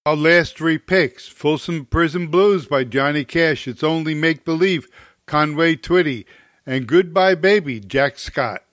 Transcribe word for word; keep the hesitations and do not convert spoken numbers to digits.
Our last three picks: Folsom Prison Blues by Johnny Cash, It's Only Make Believe, Conway Twitty, and Goodbye Baby, Jack Scott.